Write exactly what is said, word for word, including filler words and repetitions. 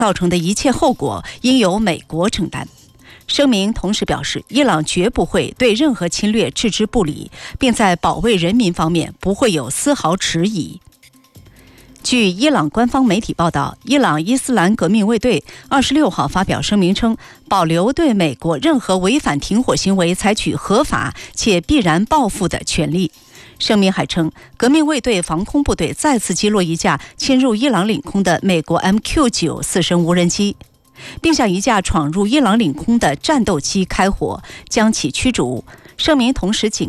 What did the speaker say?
造成的一切后果应由美国承担。声明同时表示，伊朗绝不会对任何侵略置之不理，并在保卫人民方面不会有丝毫迟疑。据伊朗官方媒体报道，伊朗伊斯兰革命卫队二十六号发表声明称，保留对美国任何违反停火行为采取合法且必然报复的权利。声明还称，革命卫队防空部队再次击落一架侵入伊朗领空的美国 M Q 九 四声无人机，并向一架闯入伊朗领空的战斗机开火，将其驱逐。声明同时警